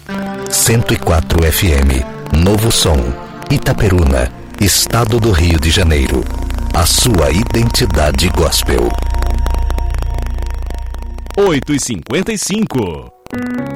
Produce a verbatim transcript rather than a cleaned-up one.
cento e quatro F M, Novo Som, Itaperuna, Estado do Rio de Janeiro. A sua identidade gospel. oito e cinquenta e cinco.